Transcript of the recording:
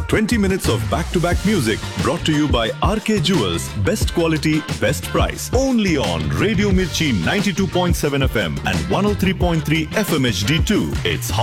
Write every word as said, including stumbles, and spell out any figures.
twenty minutes of back-to-back music brought to you by R K Jewels. Best quality, best price. Only on Radio Mirchi ninety-two point seven F M and one oh three point three F M H D two. It's